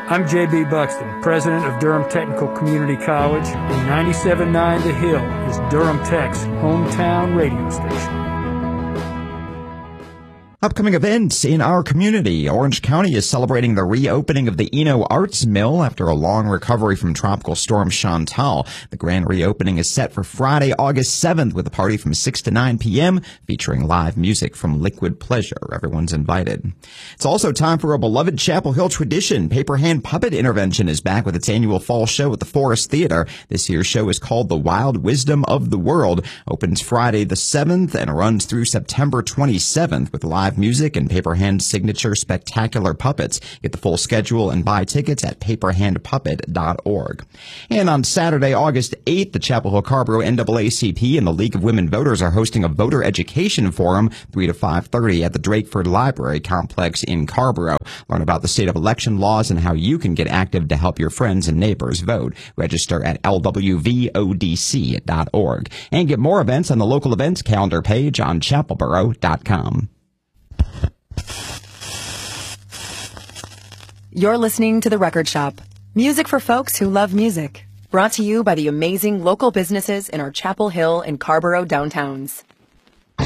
I'm J.B. Buxton, president of Durham Technical Community College, and 97.9 The Hill is Durham Tech's hometown radio station. Upcoming events in our community. Orange County is celebrating the reopening of the Eno Arts Mill after a long recovery from Tropical Storm Chantal. The grand reopening is set for Friday, August 7th with a party from 6 to 9 p.m. featuring live music from Liquid Pleasure. Everyone's invited. It's also time for a beloved Chapel Hill tradition. Paper Hand Puppet Intervention is back with its annual fall show at the Forest Theater. This year's show is called The Wild Wisdom of the World. Opens Friday the 7th and runs through September 27th with live music and Paper Hand's signature spectacular puppets. Get the full schedule and buy tickets at paperhandpuppet.org. And on Saturday, August 8th, the Chapel Hill Carrboro NAACP and the League of Women Voters are hosting a voter education forum 3 to 5:30 at the Drakeford Library Complex in Carrboro. Learn about the state of election laws and how you can get active to help your friends and neighbors vote. Register at lwvodc.org and get more events on the local events calendar page on chapelboro.com. You're listening to The Record Shop. Music for folks who love music. Brought to you by the amazing local businesses in our Chapel Hill and Carrboro downtowns.